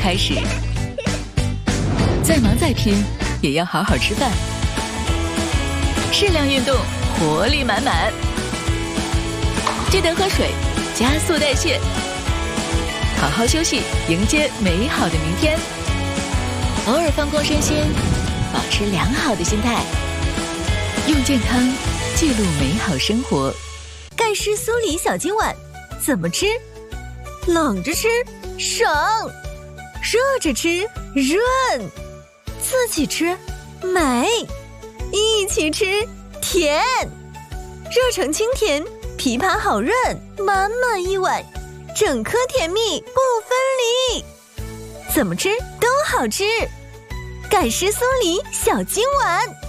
开始。再忙再拼，也要好好吃饭，适量运动，活力满满。记得喝水，加速代谢，好好休息，迎接美好的明天。偶尔放空身心，保持良好的心态，用健康记录美好生活。 盖氏苏黎小金碗怎么吃？冷着吃省，热着吃润，自己吃美，一起吃甜。热成清甜，枇杷好润，满满一碗，整颗甜蜜不分离。怎么吃都好吃，盖氏苏黎小金碗。